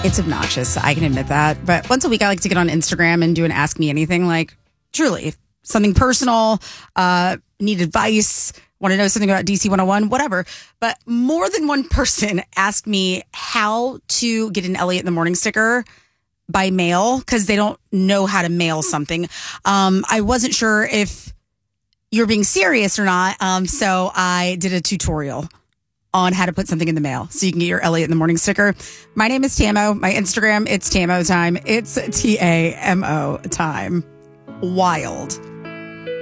It's obnoxious. I can admit that. But once a week, I like to get on Instagram and do an Ask Me Anything. Like, truly, something personal, need advice, want to know something about DC 101, whatever. But more than one person asked me how to get an Elliot in the Morning sticker by mail because they don't know how to mail something. I wasn't sure if you're being serious or not. So I did a tutorial on how to put something in the mail so you can get your Elliot in the Morning sticker. My name is Tamo. My Instagram, it's Tamo Time. It's TAMO Time. Wild.